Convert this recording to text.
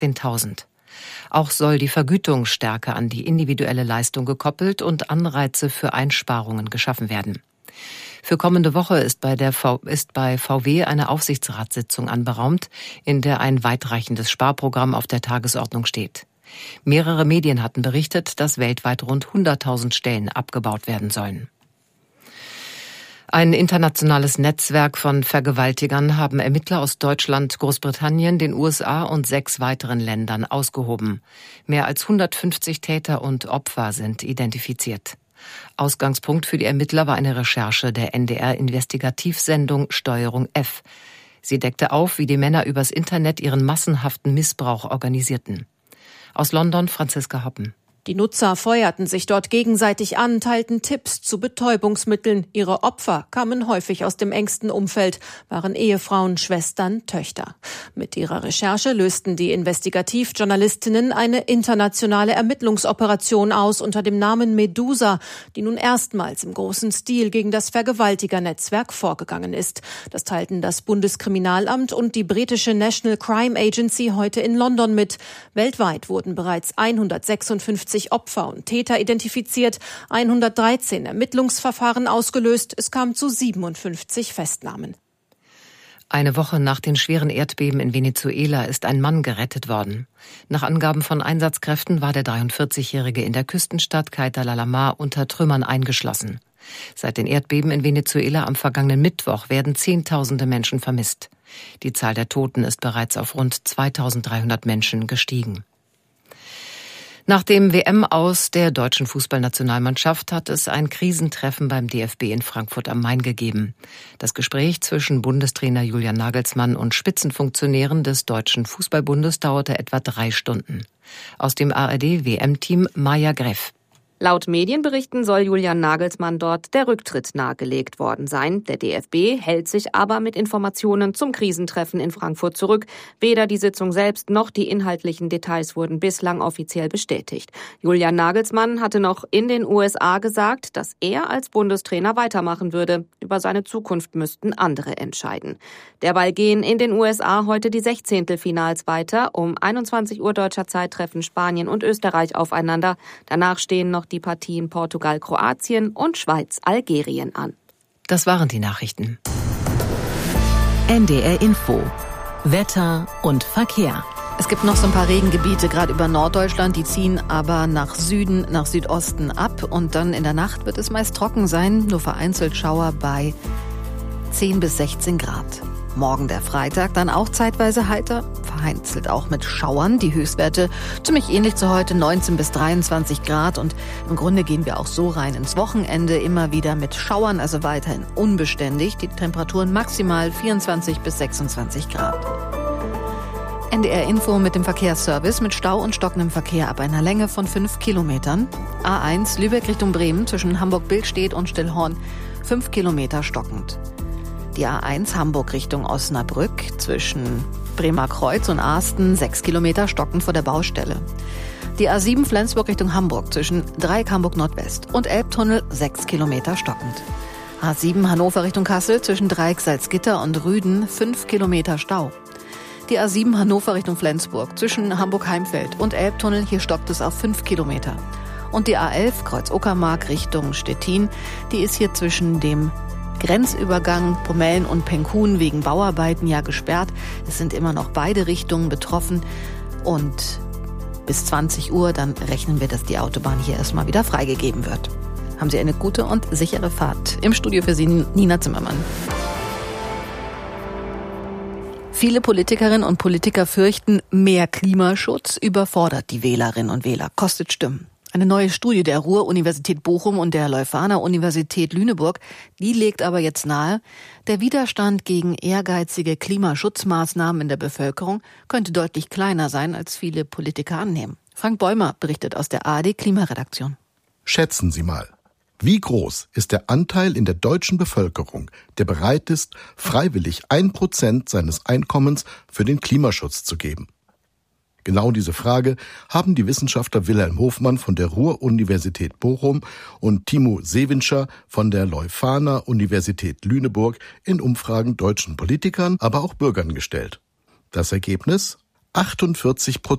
10.000. Auch soll die Vergütung stärker an die individuelle Leistung gekoppelt und Anreize für Einsparungen geschaffen werden. Für kommende Woche ist bei VW eine Aufsichtsratssitzung anberaumt, in der ein weitreichendes Sparprogramm auf der Tagesordnung steht. Mehrere Medien hatten berichtet, dass weltweit rund 100.000 Stellen abgebaut werden sollen. Ein internationales Netzwerk von Vergewaltigern haben Ermittler aus Deutschland, Großbritannien, den USA und 6 weiteren Ländern ausgehoben. Mehr als 150 Täter und Opfer sind identifiziert. Ausgangspunkt für die Ermittler war eine Recherche der NDR-Investigativsendung Steuerung F. Sie deckte auf, wie die Männer übers Internet ihren massenhaften Missbrauch organisierten. Aus London Franziska Hoppen. Die Nutzer feuerten sich dort gegenseitig an, teilten Tipps zu Betäubungsmitteln. Ihre Opfer kamen häufig aus dem engsten Umfeld, waren Ehefrauen, Schwestern, Töchter. Mit ihrer Recherche lösten die Investigativjournalistinnen eine internationale Ermittlungsoperation aus unter dem Namen Medusa, die nun erstmals im großen Stil gegen das Vergewaltigernetzwerk vorgegangen ist. Das teilten das Bundeskriminalamt und die britische National Crime Agency heute in London mit. Weltweit wurden bereits 156 Opfer und Täter identifiziert, 113 Ermittlungsverfahren ausgelöst, es kam zu 57 Festnahmen. Eine Woche nach den schweren Erdbeben in Venezuela ist ein Mann gerettet worden. Nach Angaben von Einsatzkräften war der 43-Jährige in der Küstenstadt Cayta-la-Mar unter Trümmern eingeschlossen. Seit den Erdbeben in Venezuela am vergangenen Mittwoch werden Zehntausende Menschen vermisst. Die Zahl der Toten ist bereits auf rund 2.300 Menschen gestiegen. Nach dem WM-Aus der deutschen Fußballnationalmannschaft hat es ein Krisentreffen beim DFB in Frankfurt am Main gegeben. Das Gespräch zwischen Bundestrainer Julian Nagelsmann und Spitzenfunktionären des Deutschen Fußballbundes dauerte etwa 3 Stunden. Aus dem ARD-WM-Team Maja Greff. Laut Medienberichten soll Julian Nagelsmann dort der Rücktritt nahegelegt worden sein. Der DFB hält sich aber mit Informationen zum Krisentreffen in Frankfurt zurück. Weder die Sitzung selbst noch die inhaltlichen Details wurden bislang offiziell bestätigt. Julian Nagelsmann hatte noch in den USA gesagt, dass er als Bundestrainer weitermachen würde. Über seine Zukunft müssten andere entscheiden. Derweil gehen in den USA heute die 16. Finals weiter. Um 21 Uhr deutscher Zeit treffen Spanien und Österreich aufeinander. Danach stehen noch die Partien Portugal, Kroatien und Schweiz, Algerien an. Das waren die Nachrichten. NDR Info. Wetter und Verkehr. Es gibt noch so ein paar Regengebiete, gerade über Norddeutschland, die ziehen aber nach Süden, nach Südosten ab und dann in der Nacht wird es meist trocken sein, nur vereinzelt Schauer bei 10 bis 16 Grad. Morgen der Freitag, dann auch zeitweise heiter, vereinzelt auch mit Schauern. Die Höchstwerte ziemlich ähnlich zu heute, 19 bis 23 Grad. Und im Grunde gehen wir auch so rein ins Wochenende, immer wieder mit Schauern, also weiterhin unbeständig. Die Temperaturen maximal 24 bis 26 Grad. NDR Info mit dem Verkehrsservice mit Stau und stockendem Verkehr ab einer Länge von 5 Kilometern. A1 Lübeck Richtung Bremen zwischen Hamburg-Billstedt und Stillhorn 5 Kilometer stockend. Die A1 Hamburg Richtung Osnabrück zwischen Bremer Kreuz und Asten 6 Kilometer stockend vor der Baustelle. Die A7 Flensburg Richtung Hamburg zwischen Dreieck Hamburg Nordwest und Elbtunnel 6 Kilometer stockend. A7 Hannover Richtung Kassel zwischen Dreieck Salzgitter und Rüden 5 Kilometer Stau. Die A7 Hannover Richtung Flensburg zwischen Hamburg-Heimfeld und Elbtunnel, hier stockt es auf 5 Kilometer. Und die A11 Kreuz-Uckermark Richtung Stettin, die ist hier zwischen dem Grenzübergang Pomellen und Penkun wegen Bauarbeiten ja gesperrt. Es sind immer noch beide Richtungen betroffen und bis 20 Uhr, dann rechnen wir, dass die Autobahn hier erstmal wieder freigegeben wird. Haben Sie eine gute und sichere Fahrt. Im Studio für Sie Nina Zimmermann. Viele Politikerinnen und Politiker fürchten, mehr Klimaschutz überfordert die Wählerinnen und Wähler, kostet Stimmen. Eine neue Studie der Ruhr-Universität Bochum und der Leuphana-Universität Lüneburg, die legt aber jetzt nahe, der Widerstand gegen ehrgeizige Klimaschutzmaßnahmen in der Bevölkerung könnte deutlich kleiner sein, als viele Politiker annehmen. Frank Bäumer berichtet aus der ARD-Klimaredaktion. Schätzen Sie mal, wie groß ist der Anteil in der deutschen Bevölkerung, der bereit ist, freiwillig 1% seines Einkommens für den Klimaschutz zu geben? Genau diese Frage haben die Wissenschaftler Wilhelm Hofmann von der Ruhr-Universität Bochum und Timo Sewinscher von der Leuphana-Universität Lüneburg in Umfragen deutschen Politikern, aber auch Bürgern gestellt. Das Ergebnis? 48%